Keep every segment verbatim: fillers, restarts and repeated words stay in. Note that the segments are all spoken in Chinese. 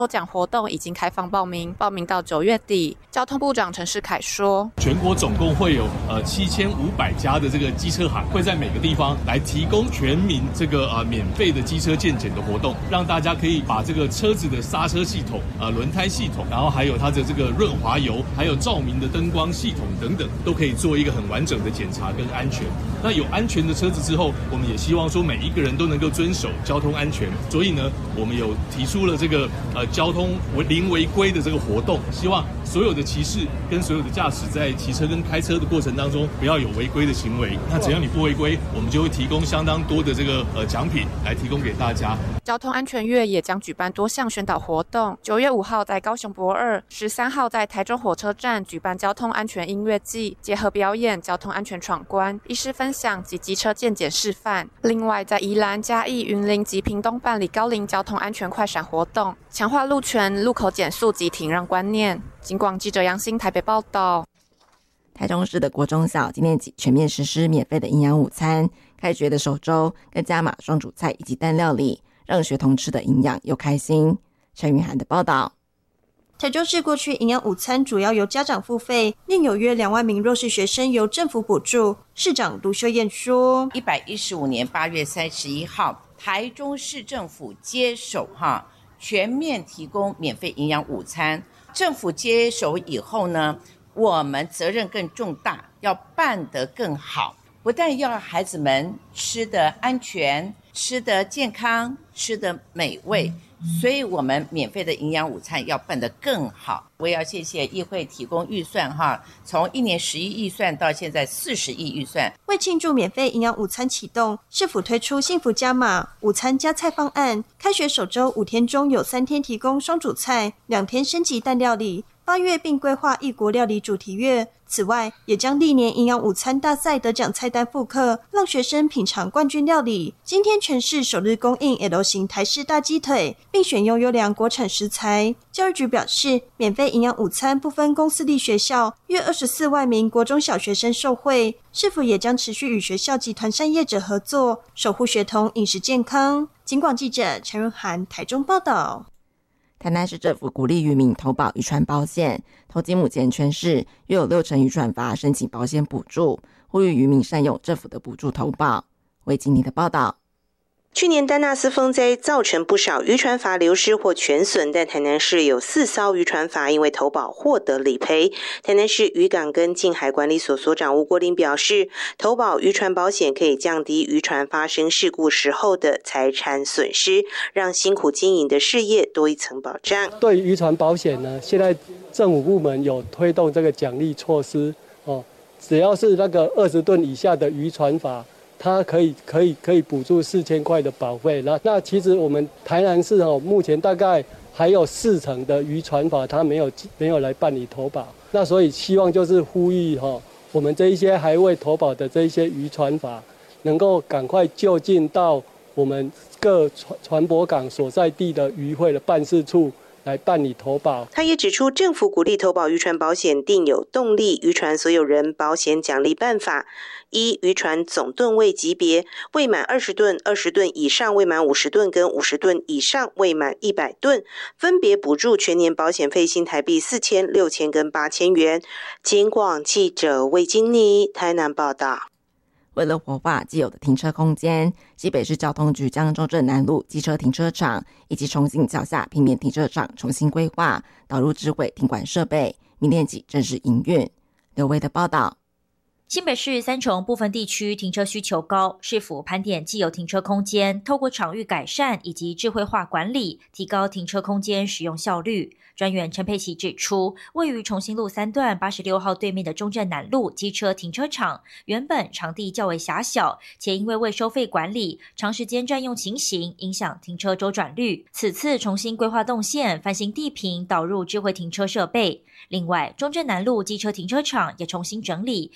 抽奖活动已经开放报名，报名到九月底。交通部长陈世凯说， 全国总共会有呃七千五百家的这个机车行，会在每个地方来提供全民这个呃免费的机车健检的活动，让大家可以把这个车子的刹车系统、呃轮胎系统，然后还有它的这个润滑油，还有照明的灯光系统等等，都可以做一个很完整的检查跟安全。那有安全的车子之后，我们也希望说每一个人都能够遵守交通安全，所以呢，我们有提出了这个呃交通零违规的这个活动，希望所有的骑士跟所有的驾驶在骑车跟开车的过程当中不要有违规的行为。那只要你不违规，我们就会提供相当多的这个呃奖品来提供给大家。 交通安全月也将举办多项宣导活动，九月五号在高雄博二，十三号在台中火车站举办交通安全音乐季，结合表演、交通安全闯关、医师分享及机车健检示范。另外，在宜兰、嘉义、云林及屏东办理高龄交通安全快闪活动，强化路权、路口减速及停让观念。警广记者杨欣台北报道。 台中市的国中小今天起全面实施免费的营养午餐，开学的首周更加码双主菜以及蛋料理，让学童吃的营养又开心。陈云涵的报道。 台中市过去营养午餐主要由家长付费，另有约两万名弱势学生由政府补助。市长卢秀燕说， 一百一十五年八月三十一号，台中市政府接手哈，全面提供免费营养午餐。政府接手以后呢，我们责任更重大，要办得更好，不但要孩子们吃得安全、吃得健康、吃得美味，所以我们免费的营养午餐要办得更好。我也要谢谢议会提供预算哈，从一年十亿预算到现在四十亿预算。 为庆祝免费营养午餐启动，市府推出幸福加码午餐加菜方案，开学首周五天中有三天提供双主菜，两天升级蛋料理。八月并规划异国料理主题月，此外也将历年营养午餐大赛得奖菜单复刻，让学生品尝冠军料理。今天全市首日供应 L 型台式大鸡腿，并选用优良国产食材。教育局表示，免费营养午餐不分公私立学校，约二十四万名国中小学生受惠。市府也将持续与学校及团膳业者合作，守护学童饮食健康。警广记者陈润涵台中报道。 台南市政府鼓励渔民投保渔船保险，投金目前全市约有六成渔船筏申请保险补助，呼吁渔民善用政府的补助投保。为今天的报道。 去年丹纳斯风灾造成不少渔船筏流失或全损，但台南市有四艘渔船筏因为投保获得理赔。台南市渔港跟近海管理所所长吴国林表示，投保渔船保险可以降低渔船发生事故时候的财产损失，让辛苦经营的事业多一层保障。 对渔船保险呢，现在政府部门有推动这个奖励措施哦，只要是那个二十吨以下的渔船筏，它可以可以可以补助四千块的保费。那那其实我们台南市哦，目前大概还有四成的渔船筏它没有没有来办理投保。那所以希望就是呼吁哈、哦，我们这一些还未投保的这一些渔船筏，能够赶快就近到我们各船船舶港所在地的渔会的办事处来办理投保。 他也指出，政府鼓励投保渔船保险定有动力渔船所有人保险奖励办法。一、渔船总吨位级别，未满二十吨、二十吨以上未满五十吨跟五十吨以上未满一百吨，分别补助全年保险费新台币四千、六千跟八千元。警广记者魏金妮台南报道。 为了活化既有的停车空间，西北市交通局将中正南路机车停车场以及重庆桥下平面停车场重新规划，导入智慧停管设备，明天起正式营运。刘威的报道。 新北市三重部分地区停车需求高，市府盘点既有停车空间，透过场域改善以及智慧化管理，提高停车空间使用效率。专员陈佩琪指出，位于重新路三段八十六号对面的中正南路机车停车场，原本场地较为狭小，且因为未收费管理，长时间占用情形，影响停车周转率。此次重新规划动线，翻新地坪，导入智慧停车设备。另外，中正南路机车停车场也重新整理，并提供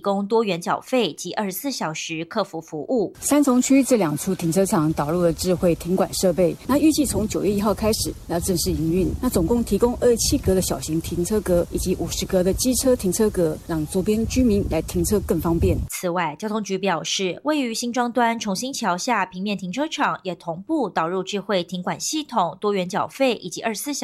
供多元缴费及二十四小时客服服务。 三重区这两处停车场导入了智慧停管设备，那预计从九月一号开始要正式营运。那总共提供二十七格的小型停车格以及五十格的机车停车格，让周边居民来停车更方便。 此外，交通局表示，位于新庄端重新桥下平面停车场也同步导入智慧停管系统、多元缴费以及二十四小时